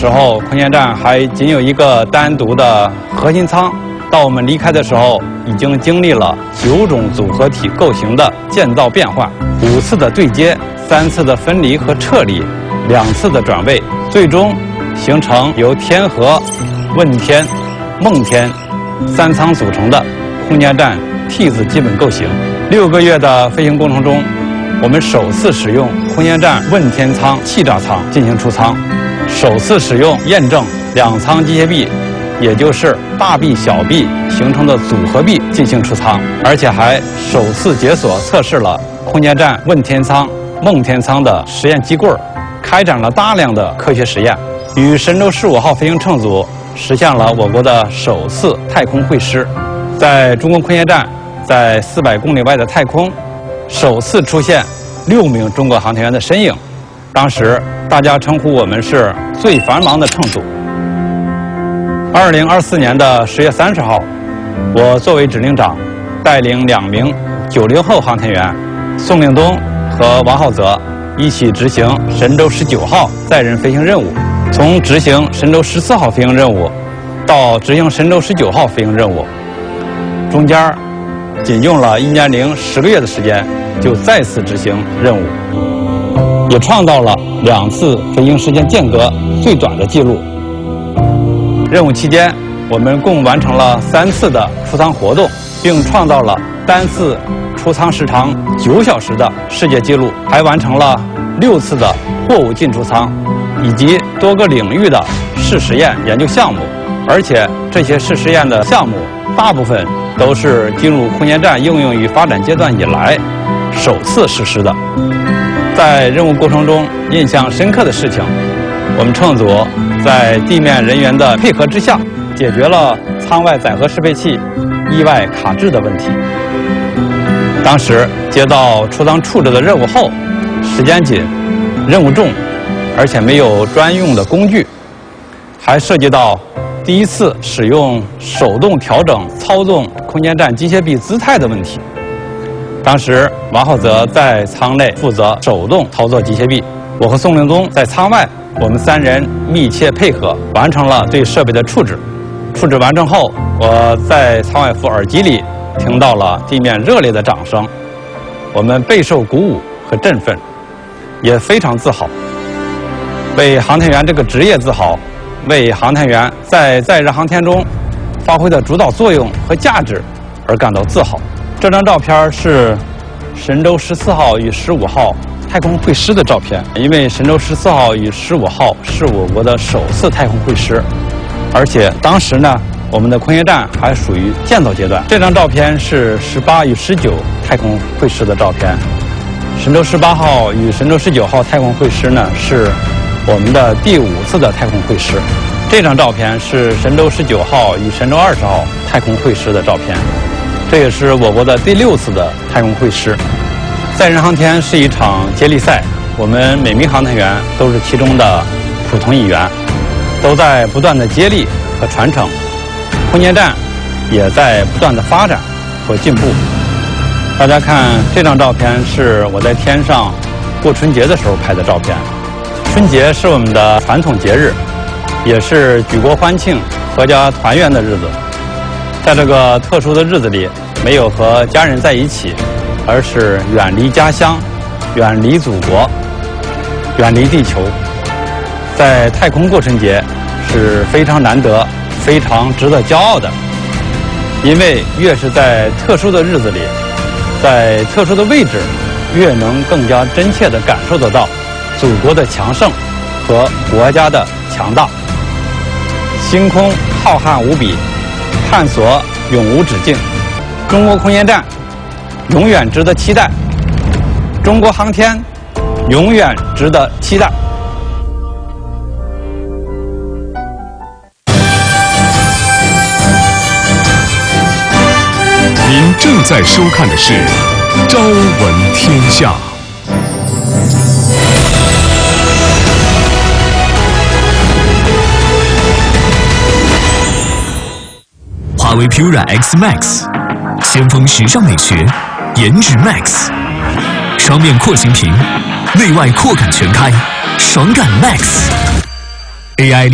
时候，空间站还仅有一个单独的核心舱。到我们离开的时候，已经经历了9种组合体构型的建造变换，5次的对接，3次的分离和撤离，2次的转位，最终形成由天河、问天、梦天3舱组成的空间站 T 字基本构型。6个月的飞行过程中，我们首次使用空间站问天舱气炸舱进行出舱，首次使用验证2舱机械臂，也就是大臂小臂形成的组合臂进行出舱，而且还首次解锁测试了空间站问天舱、梦天舱的实验机柜，开展了大量的科学实验，与神舟15号飞行乘组实现了我国的首次太空会师。在中国空间站，在400公里外的太空，首次出现6名中国航天员的身影。当时大家称呼我们是最繁忙的乘组。2024年的10月30号，我作为指令长，带领2名90后航天员宋令东和王浩泽一起执行神舟19号载人飞行任务。从执行神舟14号飞行任务到执行神舟19号飞行任务，中间仅用了1年零10个月的时间，就再次执行任务，也创造了2次飞行时间间隔最短的记录。任务期间，我们共完成了3次的出舱活动，并创造了单次出舱时长9小时的世界纪录，还完成了6次的货物进出舱，以及多个领域的试实验研究项目。而且这些试实验的项目大部分都是进入空间站应用与发展阶段以来首次实施的。在任务过程中印象深刻的事情，我们乘组在地面人员的配合之下，解决了舱外载荷适配器意外卡滞的问题。当时接到出舱处置的任务后，时间紧，任务重，而且没有专用的工具，还涉及到第一次使用手动调整操纵空间站机械臂姿态的问题。当时王浩泽在舱内负责手动操作机械臂，我和宋令东在舱外，我们3人密切配合，完成了对设备的处置。处置完成后，我在舱外副耳机里听到了地面热烈的掌声，我们备受鼓舞和振奋，也非常自豪，为航天员这个职业自豪，为航天员在载人航天中发挥的主导作用和价值而感到自豪。这张照片是神舟14号与15号太空会师的照片，因为神舟14号与15号是我国的首次太空会师，而且当时呢，我们的空间站还属于建造阶段。这张照片是18与19太空会师的照片。神舟18号与神舟19号太空会师呢，是我们的第5次的太空会师。这张照片是神舟19号与神舟20号太空会师的照片，这也是我国的第6次的太空会师。载人航天是一场接力赛，我们每名航天员都是其中的普通一员，都在不断的接力和传承，空间站也在不断的发展和进步。大家看这张照片是我在天上过春节的时候拍的照片。春节是我们的传统节日，也是举国欢庆、阖家团圆的日子。在这个特殊的日子里，没有和家人在一起，而是远离家乡，远离祖国，远离地球。在太空过春节是非常难得、非常值得骄傲的，因为越是在特殊的日子里，在特殊的位置，越能更加真切地感受得到祖国的强盛和国家的强大。星空浩瀚无比，探索永无止境。中国空间站永远值得期待，中国航天永远值得期待。 您正在收看的是《朝闻天下》。华为 Pura X Max， 先锋时尚美学，颜值 Max， 双面廓形屏，内外扩感全开，爽感 Max， AI